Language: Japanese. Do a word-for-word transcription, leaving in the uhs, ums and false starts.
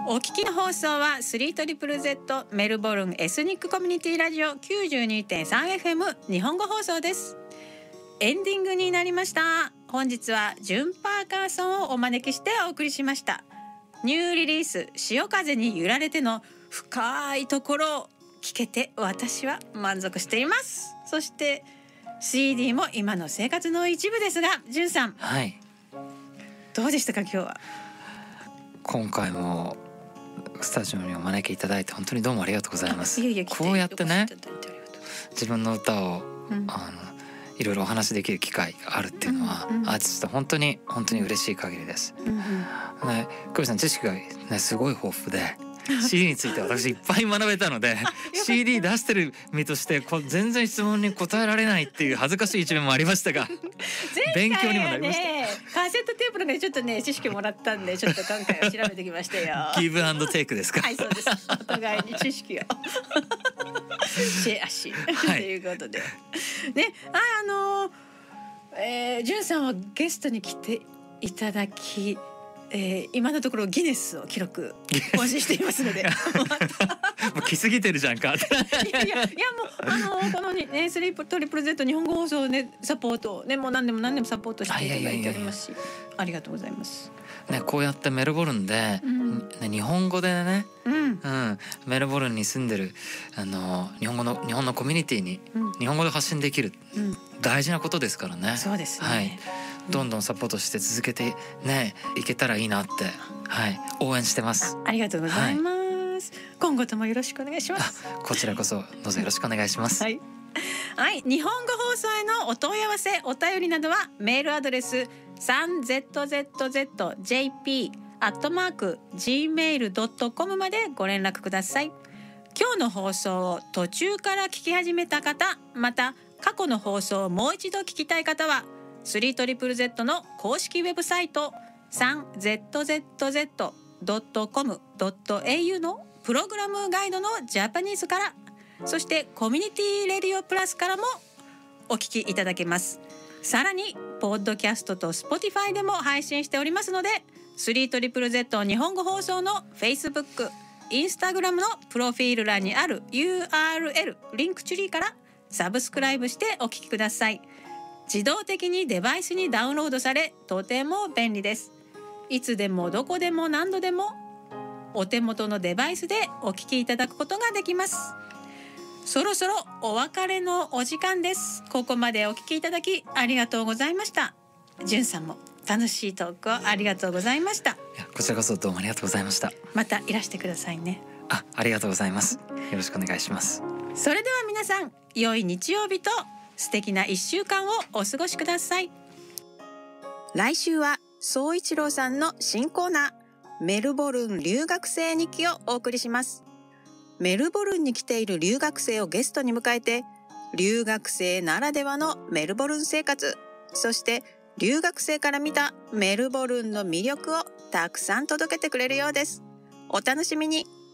お聞きの放送は スリートリプルゼット メルボルンエスニックコミュニティラジオ きゅうじゅうにてんさんエフエム 日本語放送です。エンディングになりました。本日はジュン・パーカーソンをお招きしてお送りしました。ニューリリース潮風に揺られての深いところを聞けて私は満足しています。そして シーディー も今の生活の一部ですが、ジュンさん、 はい、 どうでしたか今日は。 今回もスタジオにお招きいただいて本当にどうもありがとうございます。 いやいやこうやってね、自分の歌を、 うん、 あのいろいろお話できる機会があるっていうのは、うんうん、アーティスト本当に本当に嬉しい限りです。うんうん、ね、久美さん知識が、ね、すごい豊富でシーディー について私いっぱい学べたのでシーディー 出してる身としてこ全然質問に答えられないっていう恥ずかしい一面もありましたが勉強にもなりました。 カセットテープのねちょっとね知識もらったんでちょっと今回は調べてきましたよ。 ギブアンドテイクですか。 はい、そうです。お互いに知識をシェアし、はい、ということでね、あ、あのー、えー、ジュンさんはゲストに来ていただき、えー、今のところギネスを記録更新していますのでもう来すぎてるじゃんかいやいやいや、もうあのー、このねスリートリプルゼット日本語放送ねサポートねもう何年も何年もサポートしていただいておりますし、ありがとうございますね。こうやってメルボルンで、うん、ね、日本語でね、うんうん、メルボルンに住んでるあの日本語の日本のコミュニティに、うん、日本語で発信できる、うん、大事なことですからね。 そうですね、 はい、どんどんサポートして続けてねいけたらいいなって、はい、応援してます。 あ, ありがとうございます、はい、今後ともよろしくお願いします。 こちらこそどうぞよろしくお願いします。 はいはい、日本語放送へのお問い合わせお便りなどはメールアドレス スリーゼットゼットゼットジェーピー アットマーク ジーメール ドットコム までご連絡ください。今日の放送を途中から聞き始めた方、また過去の放送をもう一度聞きたい方は スリートリプルゼット の公式ウェブサイト スリーゼットゼットゼットドットコムドットエーユー のプログラムガイドのジャパニーズから、そしてコミュニティレディオプラスからもお聞きいただけます。さらにポッドキャストと Spotify でも配信しておりますので スリートリプルゼット 日本語放送の Facebook、Instagram のプロフィール欄にある ユーアールエル リンクチュリーからサブスクライブしてお聞きください。自動的にデバイスにダウンロードされとても便利です。いつでもどこでも何度でもお手元のデバイスでお聞きいただくことができます。そろそろお別れのお時間です。ここまでお聞きいただきありがとうございました。じゅんさんも楽しいトークをありがとうございました。いやこちらこそどうもありがとうございました。 またいらしてくださいね。 あ、ありがとうございます。よろしくお願いします。 それでは皆さん、良い日曜日と素敵ないっしゅうかんをお過ごしください。来週は総一郎さんの新コーナー、メルボルン留学生日記をお送りします。メルボルンに来ている留学生をゲストに迎えて、留学生ならではのメルボルン生活、そして留学生から見たメルボルンの魅力をたくさん届けてくれるようです。お楽しみに。